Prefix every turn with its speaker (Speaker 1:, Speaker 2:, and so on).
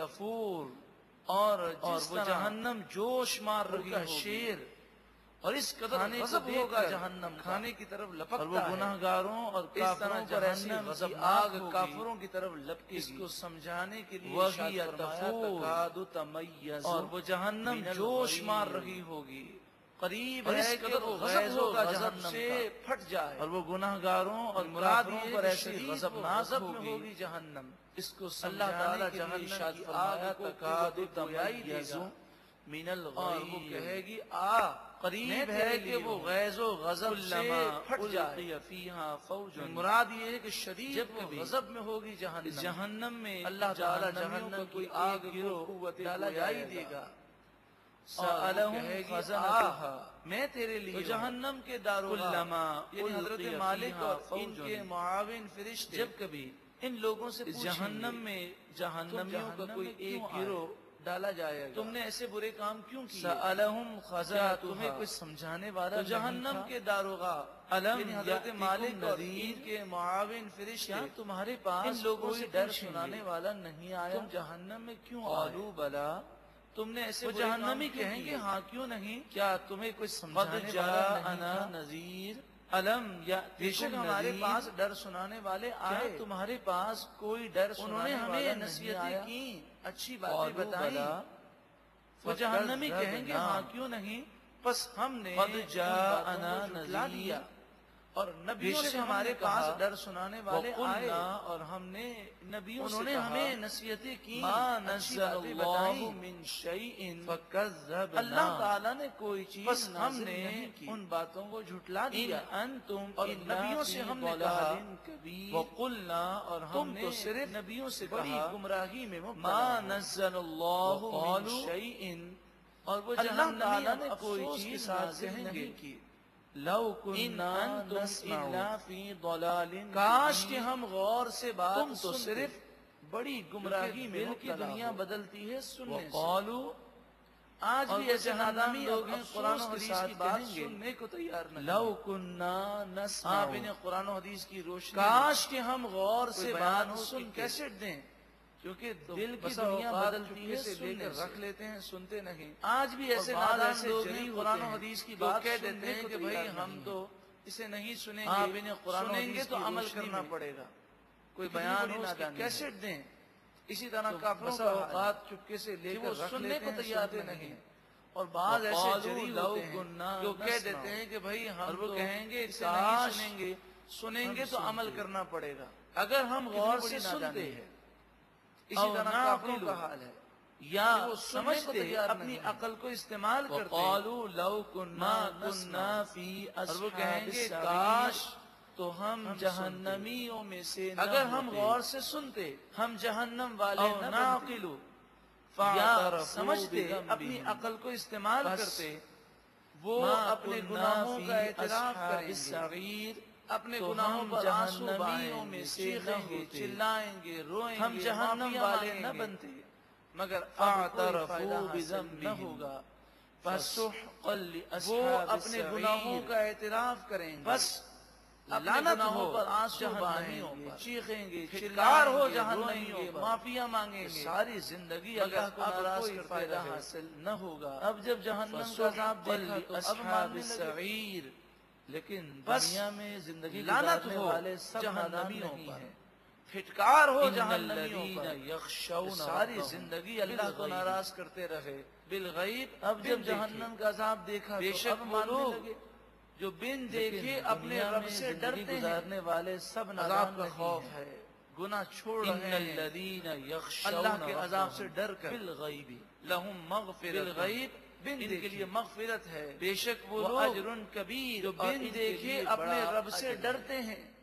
Speaker 1: تفور، اور وہ جہنم جوش مار رہی ہے شیر، اور اس قدر غضب ہوگا جہنم کھانے کی طرف لپکتا ہے، اور وہ گناہگاروں اور کافروں پر ایسی غضب آگ کافروں کی طرف لپکے، اس کو سمجھانے کے لیے وہی تفور، اور وہ جہنم جوش مار رہی ہوگی، قریب ہے کہ وہ غضب ہوگا جہنم سے پھٹ جائے، اور وہ گناہگاروں اور کافروں پر ایسی غضبناک ہوگی جہنم، اس کو اللہ تعالیٰ جہنم کی آگ کو تکاد تمیز من الغیظ، اور وہ کہے گی آ، قریب ہے کہ وہ غیظ و غضب سے پھٹ جائے، فیہا فوج، مراد یہ ہے کہ شدید جب وہ غضب میں ہوگی جہنم میں اللہ تعالیٰ جہنم کی آگ کو ڈالا جائے دے گا، سألہم خزنتہا، میں تیرے لیے جہنم کے داروغہ، یعنی حضرت مالک اور ان کے معاون فرشتے جب کبھی ان لوگوں سے جہنم میں جہنمیوں کا کوئی ایک گروہ ڈالا جائے گا، تم نے ایسے برے کام کیوں کیے، سألہم خزنتہا، تمہیں کوئی سمجھانے والا جہنم کے داروغہ، یعنی حضرت مالک اور ان کے معاون فرشتے، کیا تمہارے پاس ان لوگوں سے ڈر سنانے والا نہیں آیا، تم جہنم میں کیوں آئے، قالوا بلی، تم نے ایسے جہنمی کہیں گے ہاں کیوں نہیں، کیا تمہیں کوئی سمجھانے والا نہیں نذیر، علم یا بے شک ہمارے پاس ڈر سنانے والے آئے، تمہارے پاس کوئی ڈر سنانے والا، انہوں نے ہمیں نصیحتیں کی، اچھی باتیں بتائیں، وہ جہنمی کہیں گے ہاں کیوں نہیں، پس ہم نے قد جاءنا نذیر، اور نبیوں سے ہمارے پاس ڈر سنانے والے آئے، اور ہم نے نبیوں سے، انہوں نے ہمیں نصیحتیں کی، ما نزل اللہ من شیء فکذبنا، اللہ تعالیٰ نے کوئی چیز نازل نہیں کی، ہم نے ان باتوں کو جھٹلا دیا، انتم، اور نبیوں سے ہم نے کہا، وقلنا، اور ہم نے صرف نبیوں سے بڑی گمراہی میں مبتلا، ما نزل اللہ من شیء، اور وہ اللہ تعالیٰ نے کوئی چیز نازل نہیں کی، لو کننا نسمع فی ضلال، کاش کہ ہم غور سے بات، تم تو صرف بڑی گمراہی میں کی دنیا بدلتی ہے سننے سے، وقالوا، آج بھی ایسے نادان لوگ ہیں قرآن و حدیث کی بات سننے کو تیار نہیں، لو کننا نسمع، آپ انہیں قرآن و حدیث کی روشنی، کاش کہ ہم غور سے بات سن، کیسٹ دیں، کیونکہ دل کی دنیا بدلتی ہے، لے کر رکھ لیتے ہیں، سنتے نہیں، آج بھی ایسے نادان لوگ ہیں قرآن و حدیث کی بات کہہ دیتے ہیں کہ بھائی ہم تو اسے نہیں سنیں گے، آپ انہیں قرآن و حدیث تو عمل کرنا پڑے گا، کوئی بیان ہو اس کی کیسٹ دیں، اسی طرح کافروں کا اوقات چپکے سے لے کر رکھ لیتے ہیں، سنتے نہیں، اور بعض ایسے جری ہوتے ہیں جو کہہ دیتے ہیں کہ بھائی ہم وہ کہیں گے اسے نہیں سنیں گے تو عمل کرنا پڑے گا، اگر ہم غور سے سنتے ہیں، اسی طرح کافروں کا حال ہے، یا وہ سمجھتے اپنی عقل کو استعمال کرتے، وقالوا لو كنا فی اصحاب، اور وہ کہیں گے کاش تو ہم جہنمیوں میں سے، اگر ہم غور سے سنتے ہم جہنم والے نہ عقلو، یا سمجھتے اپنی عقل کو استعمال کرتے، وہ اپنے گناہوں کا اعتراف کریں گے، اپنے گناہوں پر آنسو بہائیں گے، چیخیں گے، چلائیں گے، روئیں گے، ہم جہنم والے نہ بنتے، مگر اعترفوا بذنبہم، نہ ہوگا، فسحقا لأصحاب السعیر، وہ اپنے گناہوں کا اعتراف کریں گے، بس لعنت ہو پر آنسو بہائیں گے، چیخیں گے، چلار ہو جہنمیوں پر، معافیاں مانگیں گے، ساری زندگی اللہ کو ناراض کوئی فائدہ حاصل نہ ہوگا، اب جب جہنم کا عذاب دیکھا تو اب ماننے لگے، لیکن دنیا میں زندگی گزارنے والے سب جہنمیوں پر، پھٹکار ہو جہنمیوں پر، ساری زندگی اللہ کو ناراض کرتے رہے، بالغیب، اب جب جہنم کا عذاب دیکھا بے شک وہ لوگ جو بن دیکھے اپنے رب سے ڈرتے ہیں، گزارنے والے سب عذاب کا خوف ہے، گناہ چھوڑ رہے ہیں، اللہ کے عذاب سے ڈر کر، بالغیب لہم مغفرۃ، بالغیب ان کے لیے مغفرت ہے، بے شک وہ لوگ اجر کبیر جو بن دیکھے اپنے رب سے ڈرتے ہیں،